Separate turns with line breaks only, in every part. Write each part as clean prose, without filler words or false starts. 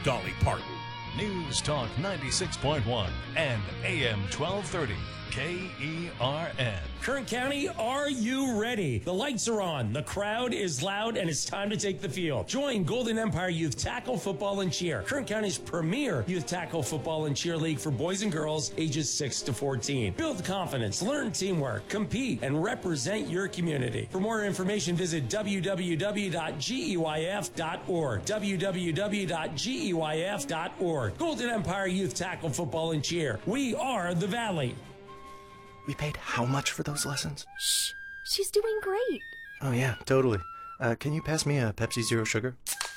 Dolly Parton. News Talk 96.1 and AM 1230. KERN.
Kern County, are you ready? The lights are on, the crowd is loud, and it's time to take the field. Join Golden Empire Youth Tackle Football and Cheer, Kern County's premier youth tackle football and cheer league for boys and girls ages 6 to 14. Build confidence, learn teamwork, compete, and represent your community. For more information, visit www.geyf.org. www.geyf.org. Golden Empire Youth Tackle Football and Cheer. We are the Valley.
We paid how much for those lessons?
Shh, she's doing great.
Oh yeah, totally. Can you pass me a Pepsi Zero Sugar?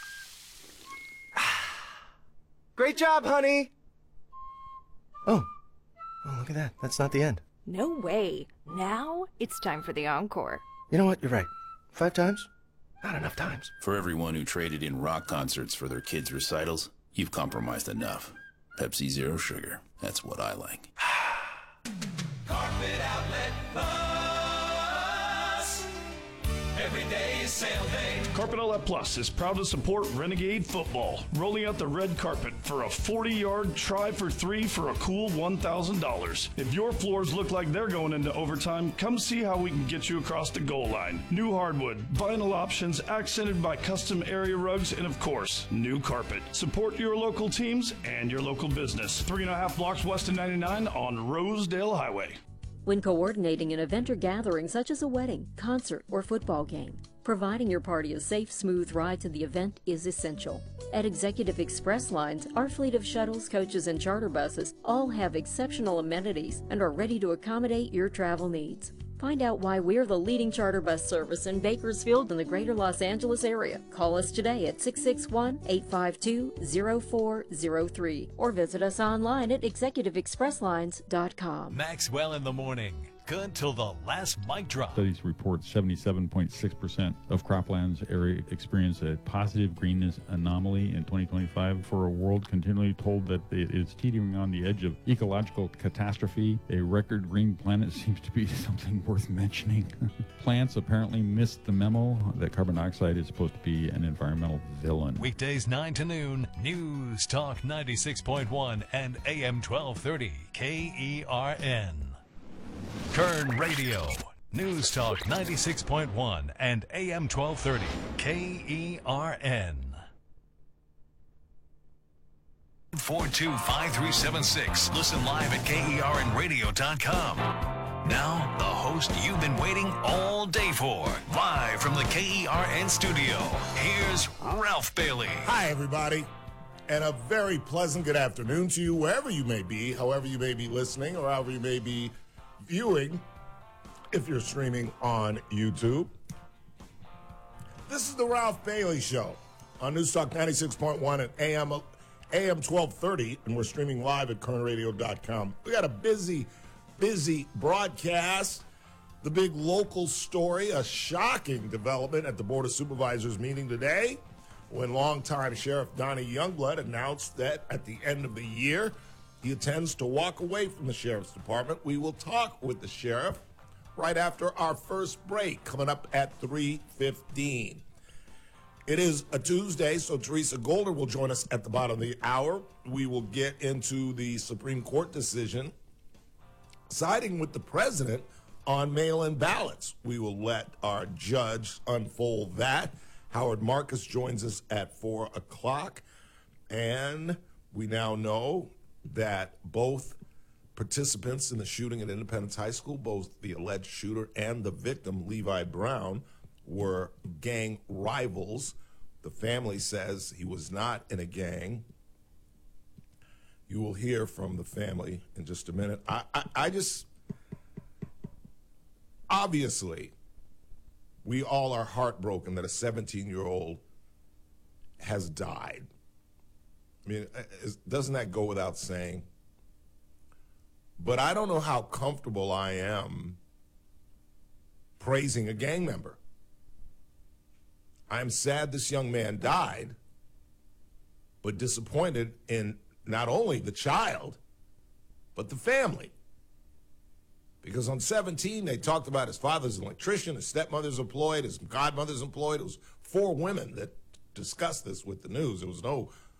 Great job, honey! Oh, look at that. That's not the end.
No way. Now it's time for the encore.
You know what? You're right. 5 times? Not enough times.
For everyone who traded in rock concerts for their kids' recitals, you've compromised enough. Pepsi Zero Sugar. That's what I like.
Carpet Outlet Plus. Every day is sale day.
Carpet Outlet Plus is proud to support Renegade Football, rolling out the red carpet for a 40-yard try for 3 for a cool $1,000. If your floors look like they're going into overtime, come see how we can get you across the goal line. New hardwood, vinyl options accented by custom area rugs, and of course, new carpet. Support your local teams and your local business. 3.5 blocks west of 99 on Rosedale Highway.
When coordinating an event or gathering such as a wedding, concert, or football game, providing your party a safe, smooth ride to the event is essential. At Executive Express Lines, our fleet of shuttles, coaches, and charter buses all have exceptional amenities and are ready to accommodate your travel needs. Find out why we're the leading charter bus service in Bakersfield and the greater Los Angeles area. Call us today at 661-852-0403 or visit us online at executiveexpresslines.com.
Maxwell in the morning. Good till the last mic drop.
Studies report 77.6% of croplands area experience a positive greenness anomaly in 2025. For a world continually told that it is teetering on the edge of ecological catastrophe, a record green planet seems to be something worth mentioning. Plants apparently missed the memo that carbon dioxide is supposed to be an environmental villain.
Weekdays 9 to noon, News Talk 96.1 and AM 1230, KERN. Kern Radio, News Talk 96.1 and AM 1230, KERN. 425-376. Listen live at KERNradio.com. Now, the host you've been waiting all day for. Live from the KERN studio, here's Ralph Bailey.
Hi, everybody, and a very pleasant good afternoon to you, wherever you may be, however you may be listening, or however you may be viewing, if you're streaming on YouTube. This is the Ralph Bailey Show on News Talk 96.1 and AM 1230, and we're streaming live at KernRadio.com. We got a busy broadcast. The big local story, a shocking development at the Board of Supervisors meeting today when longtime Sheriff Donnie Youngblood announced that at the end of the year, he intends to walk away from the Sheriff's Department. We will talk with the Sheriff right after our first break, coming up at 3:15. It is a Tuesday, so Teresa Golder will join us at the bottom of the hour. We will get into the Supreme Court decision siding with the president on mail-in ballots. We will let our judge unfold that. Howard Marcus joins us at 4 o'clock, and we now know that both participants in the shooting at Independence High School, both the alleged shooter and the victim, Levi Brown, were gang rivals. The family says he was not in a gang. You will hear from the family in just a minute. I just, obviously, we all are heartbroken that a 17-year-old has died. I mean, doesn't that go without saying? But I don't know how comfortable I am praising a gang member. I'm sad this young man died, but disappointed in not only the child, but the family. Because on 17, they talked about his father's an electrician, his stepmother's employed, his godmother's employed. It was 4 women that discussed this with the news. There was no